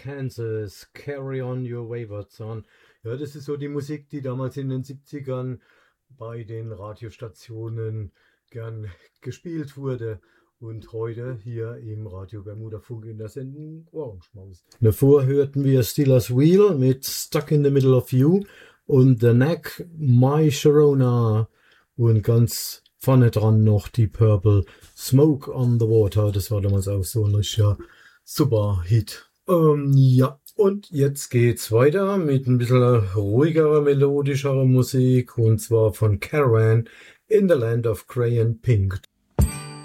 Kansas, Carry on Your Wayward Son. Ja, das ist so die Musik, die damals in den 70ern bei den Radiostationen gern gespielt wurde und heute hier im Radio Bermuda Funk in der Sendung Ohrenschmaus. Davor hörten wir Steelers Wheel mit Stuck in the Middle of You und The Knack, My Sharona und ganz vorne dran noch die Purple, Smoke on the Water. Das war damals auch so ein richtiger super Hit. Ja, und jetzt geht's weiter mit ein bisschen ruhigerer, melodischerer Musik und zwar von Caravan in the Land of Grey and Pink.